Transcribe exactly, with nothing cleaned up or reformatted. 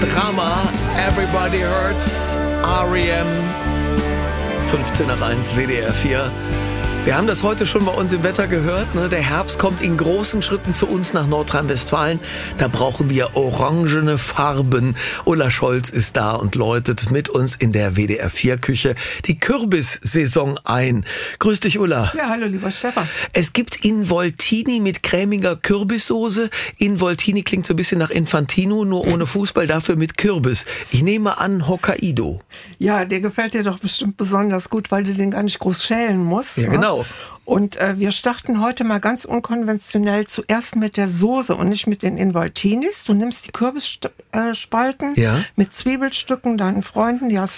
Drama, Everybody Hurts, R E M, fünfzehn nach eins, W D R vier. Wir haben das heute schon bei uns im Wetter gehört. Ne? Der Herbst kommt in großen Schritten zu uns nach Nordrhein-Westfalen. Da brauchen wir orangene Farben. Ulla Scholz ist da und läutet mit uns in der W D R vier Küche die Kürbissaison ein. Grüß dich, Ulla. Ja, hallo, lieber Stefan. Es gibt Involtini mit cremiger Kürbissoße. Involtini klingt so ein bisschen nach Infantino, nur ohne Fußball, dafür mit Kürbis. Ich nehme an Hokkaido. Ja, der gefällt dir doch bestimmt besonders gut, weil du den gar nicht groß schälen musst. Ja, ne? genau. Und äh, wir starten heute mal ganz unkonventionell zuerst mit der Soße und nicht mit den Involtinis. Du nimmst die Kürbisspalten Ja. mit Zwiebelstücken, deinen Freunden, die hast